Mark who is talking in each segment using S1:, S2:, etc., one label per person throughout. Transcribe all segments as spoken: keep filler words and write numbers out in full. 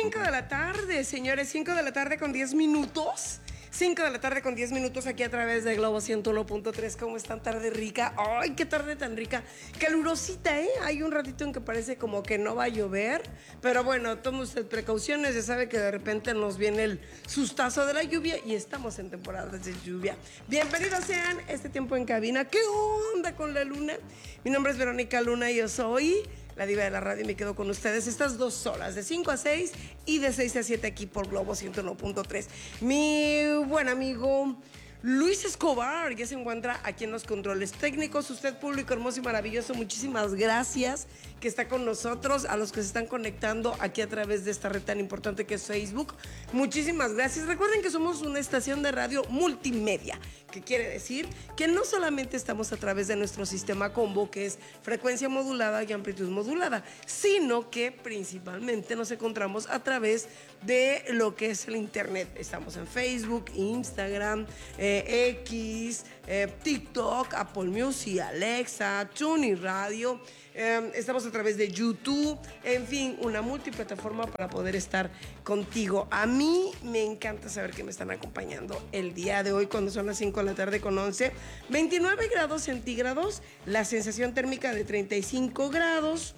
S1: cinco de la tarde, señores, cinco de la tarde con diez minutos. cinco de la tarde con diez minutos aquí a través de Globo ciento uno punto tres. ¿Cómo están? Tarde rica. ¡Ay, qué tarde tan rica! Calurosita, ¿eh? Hay un ratito en que parece como que no va a llover. Pero bueno, tome usted precauciones. Ya sabe que de repente nos viene el sustazo de la lluvia y estamos en temporadas de lluvia. Bienvenidos sean este tiempo en cabina. ¿Qué onda con la luna? Mi nombre es Verónica Luna y yo soy la diva de la radio y me quedo con ustedes estas dos horas, de cinco a seis y de seis a siete aquí por Globo ciento uno punto tres. Mi buen amigo Luis Escobar ya se encuentra aquí en los controles técnicos. Usted, público hermoso y maravilloso, muchísimas gracias que está con nosotros. A los que se están conectando aquí a través de esta red tan importante que es Facebook, muchísimas gracias. Recuerden que somos una estación de radio multimedia, que quiere decir que no solamente estamos a través de nuestro sistema combo, que es frecuencia modulada y amplitud modulada, sino que principalmente nos encontramos a través de lo que es el internet. Estamos en Facebook, Instagram, eh, X, eh, TikTok, Apple Music, Alexa, TuneIn Radio. Eh, estamos a través de YouTube, en fin, una multiplataforma para poder estar contigo. A mí me encanta saber que me están acompañando el día de hoy cuando son las cinco de la tarde con once, veintinueve grados centígrados, la sensación térmica de treinta y cinco grados,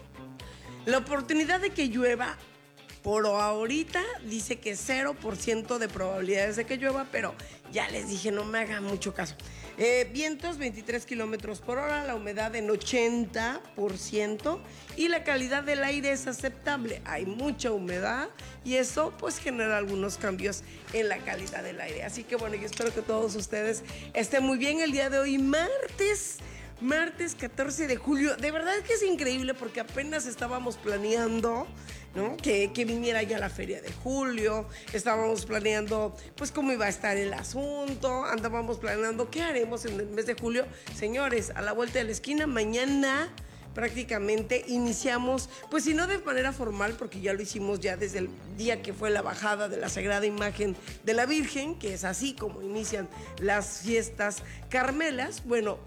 S1: la oportunidad de que llueva. Por ahorita dice que cero por ciento de probabilidades de que llueva, pero ya les dije, no me hagan mucho caso. Eh, vientos veintitrés kilómetros por hora, la humedad en ochenta por ciento y la calidad del aire es aceptable. Hay mucha humedad y eso pues genera algunos cambios en la calidad del aire. Así que bueno, yo espero que todos ustedes estén muy bien el día de hoy, martes. Martes catorce de julio, de verdad que es increíble porque apenas estábamos planeando, ¿no? Que, que viniera ya la feria de julio, estábamos planeando pues cómo iba a estar el asunto, andábamos planeando qué haremos en el mes de julio. Señores, a la vuelta de la esquina, mañana prácticamente iniciamos, pues si no de manera formal, porque ya lo hicimos ya desde el día que fue la bajada de la Sagrada Imagen de la Virgen, que es así como inician las fiestas carmelas. Bueno,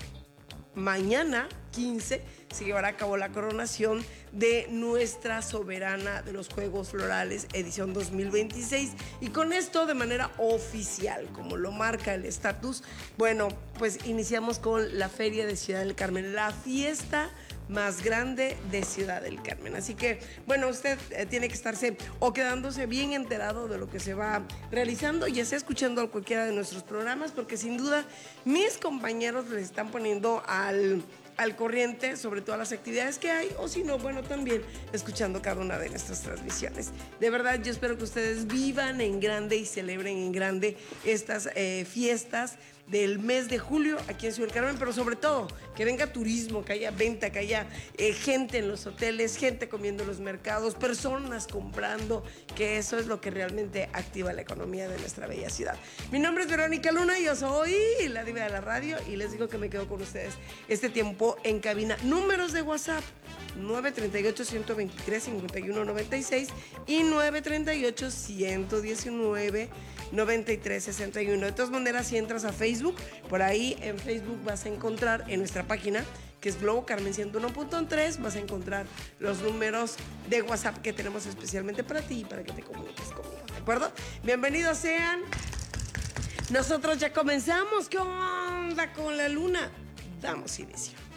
S1: mañana, quince, se llevará a cabo la coronación de nuestra soberana de los Juegos Florales, edición dos mil veintiséis. Y con esto, de manera oficial, como lo marca el estatus, bueno, pues iniciamos con la Feria de Ciudad del Carmen, la fiesta más grande de Ciudad del Carmen. Así que, bueno, usted eh, tiene que estarse o quedándose bien enterado de lo que se va realizando, ya sea escuchando cualquiera de nuestros programas, porque sin duda mis compañeros les están poniendo al... al corriente sobre todas las actividades que hay, o si no, bueno, también escuchando cada una de nuestras transmisiones. De verdad, yo espero que ustedes vivan en grande y celebren en grande estas eh, fiestas del mes de julio aquí en Ciudad del Carmen, pero sobre todo que venga turismo, que haya venta, que haya eh, gente en los hoteles, gente comiendo en los mercados, personas comprando, que eso es lo que realmente activa la economía de nuestra bella ciudad. Mi nombre es Verónica Luna y yo soy la diva de la radio y les digo que me quedo con ustedes este tiempo en cabina. Números de WhatsApp nueve tres ocho, uno dos tres, cinco uno nueve seis y nueve tres ocho, uno uno nueve, nueve tres seis uno. De todas maneras, si entras a Facebook, por ahí en Facebook vas a encontrar en nuestra página, que es Globo Carmen ciento uno punto tres, vas a encontrar los números de WhatsApp que tenemos especialmente para ti y para que te comuniques conmigo, ¿de acuerdo? Bienvenidos sean. Nosotros ya comenzamos. ¿Qué onda con la luna? Damos inicio.